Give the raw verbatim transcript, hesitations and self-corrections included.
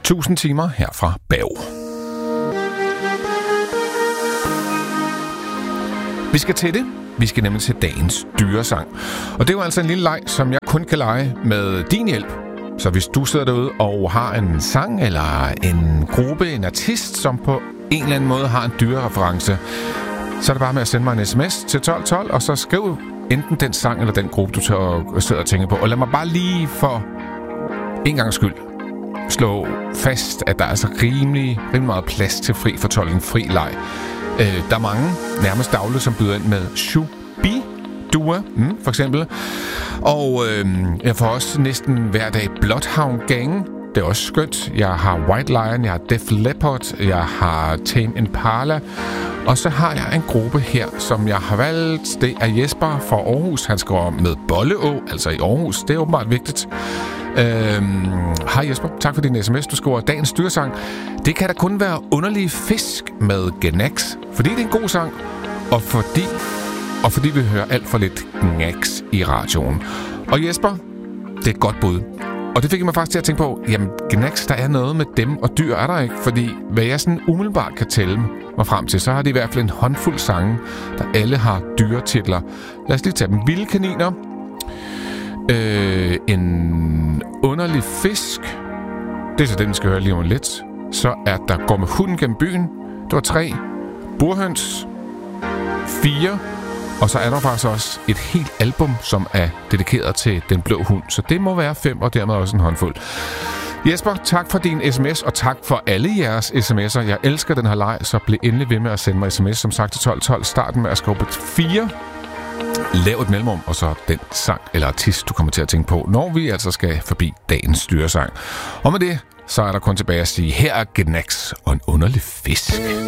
Tusind timer her fra Berg. Vi skal til det. Vi skal nemlig til dagens dyresang. Og det er jo altså en lille leg, som jeg kun kan lege med din hjælp. Så hvis du sidder derude og har en sang eller en gruppe, en artist, som på en eller anden måde har en dyrereference, så er det bare med at sende mig en sms til tolv tolv, og så skriv enten den sang eller den gruppe, du tør, sidder og tænker på. Og lad mig bare lige for en gangs skyld slå fast, at der er altså rimelig, rimelig meget plads til fri fortolkning, fri leg. Øh, der er mange, nærmest dagligt, som byder ind med Shubidua, mm, for eksempel. Og øh, jeg får også næsten hver dag Bloodhound Gang. Det er også skønt. Jeg har White Lion, jeg har Def Leppard, jeg har Tame Impala. Og så har jeg en gruppe her, som jeg har valgt. Det er Jesper fra Aarhus. Han skriver med Bolleå, altså i Aarhus. Det er åbenbart vigtigt. Øhm, hej Jesper, tak for din sms. Du skriver dagens dyresang. Det kan da kun være underlige fisk med Gnax, fordi det er en god sang, og fordi, og fordi vi hører alt for lidt Gnax i radioen. Og Jesper, det er et godt bud. Og det fik mig faktisk til at tænke på, jamen Gnax, der er noget med dem og dyr, er der ikke? Fordi hvad jeg sådan umiddelbart kan tælle mig frem til, så har de i hvert fald en håndfuld sange, der alle har dyretitler. Lad os lige tage dem. Vilde kaniner. Øh, en underlig fisk. Det er så den, vi skal høre lige om lidt. Så er der Går med hunden gennem byen. Det var tre. Burhøns. Fire. Og så er der faktisk også et helt album, som er dedikeret til den blå hund. Så det må være fem, og dermed også en håndfuld. Jesper, tak for din sms, og tak for alle jeres sms'er. Jeg elsker den her leg, så bliv endelig ved med at sende mig sms, som sagt til tolv tolv. Starten med at skrive fire. Lav et mellemrum, og så den sang eller artist, du kommer til at tænke på, når vi altså skal forbi dagens dyresang. Og med det, så er der kun tilbage at sige, her er Gnax og en underlig fisk.